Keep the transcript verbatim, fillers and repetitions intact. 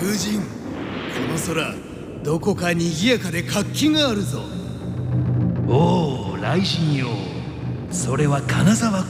風神、この空どこかにぎやかで活気があるぞ。 おお雷神よ、それは金沢